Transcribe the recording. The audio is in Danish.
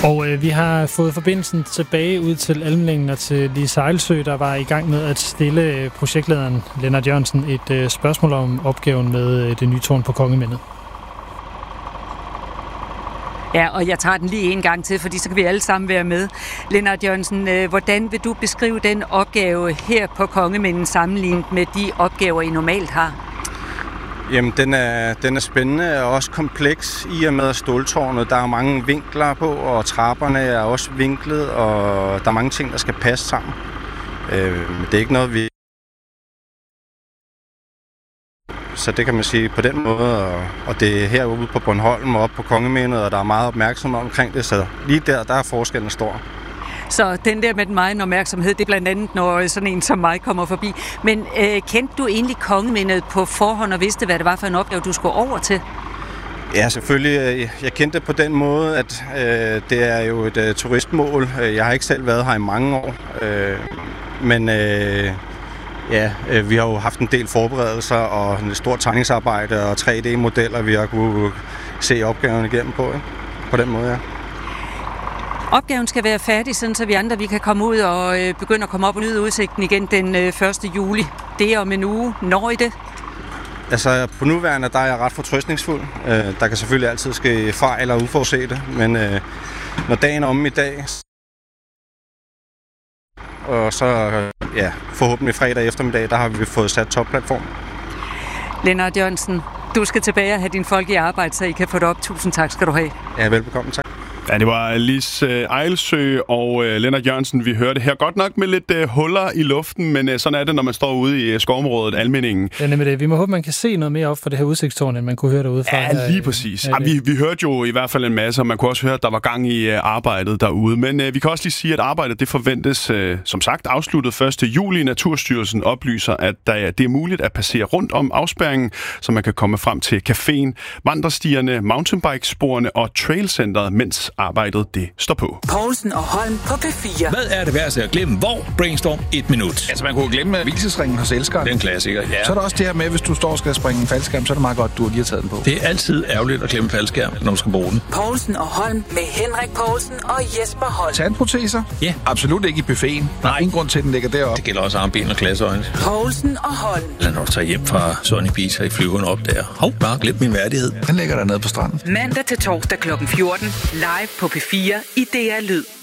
Og vi har fået forbindelsen tilbage ud til Almlingen og til Lise Ejlsø, der var i gang med at stille projektlederen Lennart Jørgensen et spørgsmål om opgaven med det nye tårn på Kongemændet. Ja, og jeg tager den lige en gang til, fordi så kan vi alle sammen være med. Lennart Jørgensen, hvordan vil du beskrive den opgave her på Kongemændet sammenlignet med de opgaver, I normalt har? Jamen, den er spændende og også kompleks i og med ståltårnet. Der er mange vinkler på, og trapperne er også vinklet, og der er mange ting, der skal passe sammen. Det er ikke noget, vi... Så det kan man sige på den måde, og det er herude på Bornholm og op på Kongemændet, og der er meget opmærksomhed omkring det, så lige der er forskellen stor. Så den der med den meget opmærksomhed, det er blandt andet, når sådan en som mig kommer forbi. Men kendte du egentlig Kongemændet på forhånd og vidste, hvad det var for en opgave, du skulle over til? Ja, selvfølgelig. Jeg kendte det på den måde, at det er jo et turistmål. Jeg har ikke selv været her i mange år, men vi har jo haft en del forberedelser og et stort tegningsarbejde og 3D-modeller, vi har kunne se opgaven igennem på, ikke? På den måde, ja. Opgaven skal være færdig, sådan så vi andre vi kan komme ud og begynde at komme op og nyde udsigten igen den 1. juli. Det er om en uge. Når I det? Altså, på nuværende, der er jeg ret fortrøstningsfuld. Der kan selvfølgelig altid ske fejl og uforudsete, men når dagen er omme i dag, og så forhåbentlig fredag eftermiddag, der har vi fået sat topplatformen. Lennart Jørgensen, du skal tilbage og have dine folk i arbejde, så I kan få det op. Tusind tak skal du have. Ja, velbekomme, tak. Ja, det var Lise Ejlsø og Lennart Jørgensen, vi hørte her. Godt nok med lidt huller i luften, men sådan er det, når man står ude i skovområdet Almindingen. Ja, nemlig det. Vi må håbe, man kan se noget mere op for det her udsigtstårn, end man kunne høre derude fra. Ja, lige præcis. Ja, vi hørte jo i hvert fald en masse, og man kunne også høre, at der var gang i arbejdet derude. Men vi kan også lige sige, at arbejdet det forventes, som sagt, afsluttet 1. juli. Naturstyrelsen oplyser, at det er muligt at passere rundt om afspærringen, så man kan komme frem til caféen, vandrestierne, mountainbikesporene og trailcenteret, mens arbejdet det står på. Poulsen og Holm på P4. Hvad er det værste at glemme? Hvor? Brainstorm 1 minut. Altså, man kunne glemme hvilesesringen hos elskeren. Det er en klassiker, ja. Så er der også det her med, hvis du står og skal springe en faldskærm, så er det meget godt, du lige har taget den på. Det er altid ærgerligt at glemme faldskærm, når du skal bruge den. Poulsen og Holm med Henrik Poulsen og Jesper Holm. Tandproteser? Ja. Absolut ikke i buffeten. Nej. Ingen grund til, at den ligger deroppe. Det gælder også armben og klasseøjne. Poulsen og Holm. Eller når du tager hjem fra Sony Pizza i flyveren op der. Hov, bare glem min værdighed. Den ligger der nede på stranden. Mandag til torsdag kl. 14. Live på P4 i DR Lyd.